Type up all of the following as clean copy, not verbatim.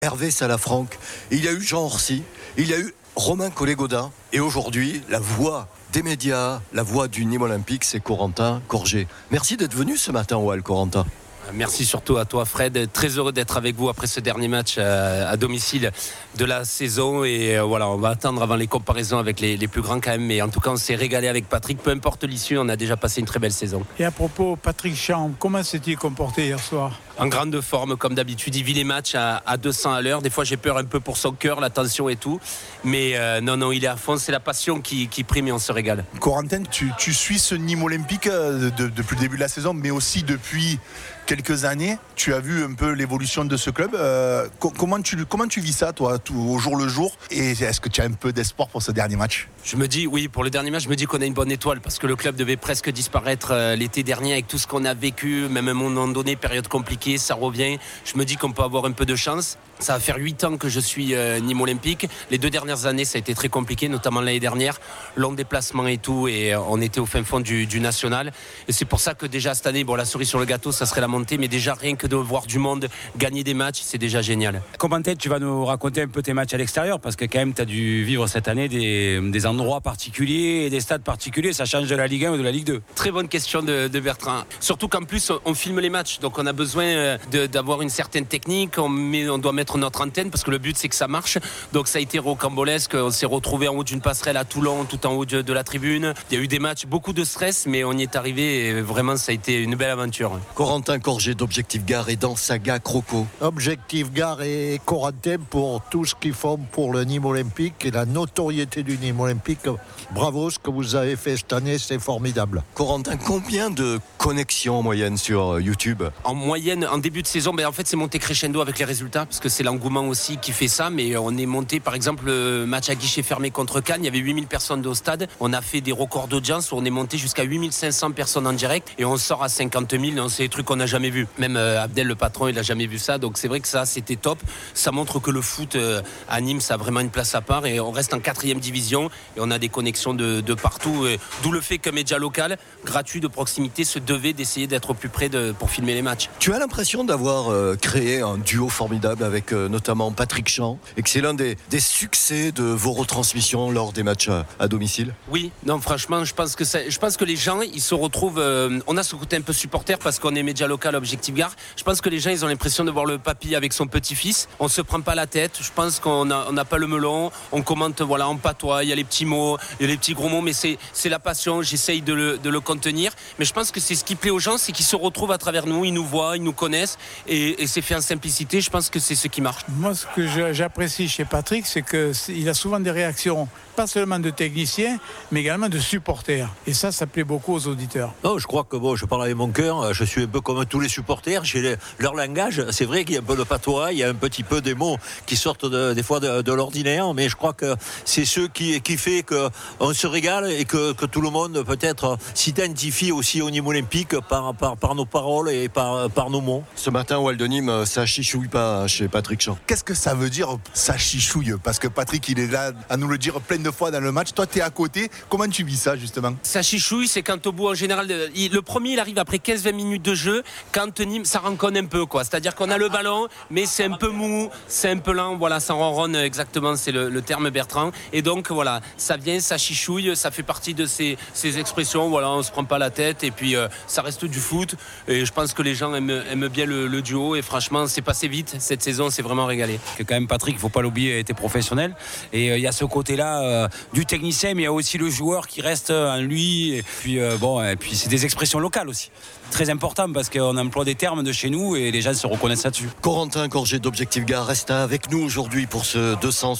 Hervé Salafranque, il y a eu Jean Orsi, il y a eu Romain Collet-Gaudin. Et aujourd'hui, la voix des médias, la voix du Nîmes Olympique, c'est Corentin Corget. Merci d'être venu ce matin au Hall, Corentin. Merci surtout à toi, Fred. Très heureux d'être avec vous après ce dernier match à domicile de la saison. Et voilà, on va attendre avant les comparaisons avec les plus grands quand même. Mais en tout cas, on s'est régalé avec Patrick. Peu importe l'issue, on a déjà passé une très belle saison. Et à propos, Patrick Champ, comment s'est-il comporté hier soir ? En grande forme, comme d'habitude. Il vit les matchs à 200 à l'heure. Des fois, j'ai peur un peu pour son cœur, la tension et tout. Mais non, il est à fond. C'est la passion qui prime et on se régale. Corentin, tu suis ce Nîmes Olympique depuis le début de la saison, mais aussi depuis quelques années. Tu as vu un peu l'évolution de ce club. Comment tu vis ça, toi, au jour le jour ? Et est-ce que tu as un peu d'espoir pour ce dernier match ? Je me dis, oui, pour le dernier match, je me dis qu'on a une bonne étoile parce que le club devait presque disparaître l'été dernier avec tout ce qu'on a vécu, même à un moment donné, période compliquée, ça revient. Je me dis qu'on peut avoir un peu de chance. Ça va faire 8 ans que je suis Nîmes Olympique. Les 2 dernières années, ça a été très compliqué, notamment l'année dernière. Long déplacement et tout, et on était au fin fond du national. Et c'est pour ça que déjà cette année, la cerise sur le gâteau, ça serait la montée, mais déjà rien que de voir du monde gagner des matchs, c'est déjà génial. Comment tu vas nous raconter un peu tes matchs à l'extérieur, parce que quand même tu as dû vivre cette année des endroits particuliers et des stades particuliers, ça change de la Ligue 1 ou de la Ligue 2. Très bonne question de Bertrand. Surtout qu'en plus on filme les matchs, donc on a besoin d'avoir une certaine technique, on doit mettre notre antenne parce que le but c'est que ça marche. Donc ça a été rocambolesque, on s'est retrouvé en haut d'une passerelle à Toulon, tout en haut de la tribune. Il y a eu des matchs, beaucoup de stress, mais on y est arrivé et vraiment ça a été une belle aventure. Corentin Corget d'Objectif Gare et dans Saga Croco. Objectif Gare et Corentin pour tout ce qu'ils font pour le Nîmes Olympique et la notoriété du Nîmes Olympique. Bravo, ce que vous avez fait cette année, c'est formidable. Corentin, combien de connexions en moyenne sur YouTube ? En moyenne, en début de saison, en fait c'est monté crescendo avec les résultats parce que c'est l'engouement aussi qui fait ça, mais on est monté, par exemple, le match à guichet fermé contre Cannes, il y avait 8000 personnes au stade, on a fait des records d'audience où on est monté jusqu'à 8500 personnes en direct et on sort à 50 000, c'est des trucs qu'on n'a jamais vu. Même Abdel, le patron, il n'a jamais vu ça, donc c'est vrai que ça c'était top. Ça montre que le foot à Nîmes, ça a vraiment une place à part et on reste en 4e division et on a des connexions de partout, d'où le fait qu'un média local, gratuit, de proximité, se devait d'essayer d'être au plus près pour filmer les matchs. Tu as l'impression d'avoir créé un duo formidable avec notamment Patrick Champ et que c'est l'un des succès de vos retransmissions lors des matchs à domicile ? Oui, non, franchement, je pense que les gens, ils se retrouvent. On a ce côté un peu supporter parce qu'on est média local, Objectif Gare. Je pense que les gens, ils ont l'impression de voir le papy avec son petit-fils. On se prend pas la tête. Je pense qu'on n'a pas le melon. On commente, en patois. Il y a les petits mots, il y a les petits gros mots, mais c'est la passion. J'essaye de le contenir. Mais je pense que c'est ce qui plaît aux gens, c'est qu'ils se retrouvent à travers nous. Ils nous voient, ils nous connaissent, et c'est fait en simplicité. Je pense que c'est ce qui marche. Moi, ce que j'apprécie chez Patrick, c'est qu'il a souvent des réactions, pas seulement de techniciens, mais également de supporters. Et ça plaît beaucoup aux auditeurs. Non, je crois que je parle avec mon cœur, je suis un peu comme tous les supporters. J'ai leur langage, c'est vrai qu'il y a un peu de patois, il y a un petit peu des mots qui sortent des fois de l'ordinaire, mais je crois que c'est ce qui fait qu'on se régale et que tout le monde peut-être s'identifie aussi au Nîmes Olympique par nos paroles et par nos mots. Ce matin au Hall de Nîmes, ça chichouille pas chez Patrick Champ. Qu'est-ce que ça veut dire, ça chichouille ? Parce que Patrick, il est là à nous le dire plein de fois dans le match. Toi, tu es à côté. Comment tu vis ça, justement ? Ça chichouille, c'est quand au bout, en général, le premier, il arrive après 15-20 minutes de jeu. Quand Nîmes, ça renconne un peu, quoi. C'est-à-dire qu'on a le ballon, mais c'est un peu mou, c'est un peu lent. Voilà, ça ronronne exactement, c'est le terme Bertrand. Et donc, voilà, ça vient, ça chichouille, ça fait partie de ces expressions. Voilà, on se prend pas la tête et puis ça reste du foot. Et je pense que les gens aiment bien le duo. Et franchement, c'est passé vite. Cette saison, c'est vraiment régalé. Que quand même Patrick, il faut pas l'oublier, était professionnel. Et il y a ce côté-là du technicien, mais il y a aussi le joueur qui reste en lui. Et puis c'est des expressions locales aussi. Très important parce qu'on emploie des termes de chez nous et les gens se reconnaissent là-dessus. Corentin Corget d'Objectif Gare reste avec nous aujourd'hui pour ce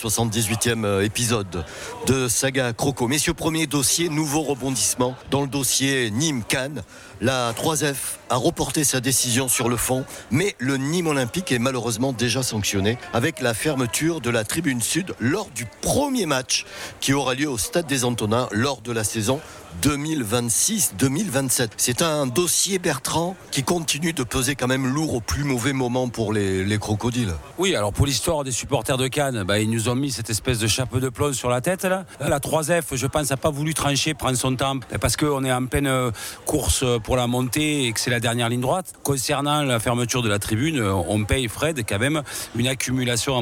278e épisode de Saga Croco. Messieurs, premier dossier, nouveau rebondissement dans le dossier Nîmes-Cannes. La 3F a reporté sa décision sur le fond, mais le Nîmes Olympique est malheureusement déjà sanctionné avec la fermeture de la tribune sud lors du premier match qui aura lieu au Stade des Antonins lors de la saison 2026-2027. C'est un dossier, Bertrand, qui continue de peser quand même lourd au plus mauvais moment pour les crocodiles. Oui, alors pour l'histoire des supporters de Cannes, ils nous ont mis cette espèce de chapeau de plomb sur la tête. Là. La 3F, je pense, n'a pas voulu trancher, prendre son temps, parce qu'on est en pleine course pour la montée et que c'est la dernière ligne droite. Concernant la fermeture de la tribune, on paye, Fred, quand même une accumulation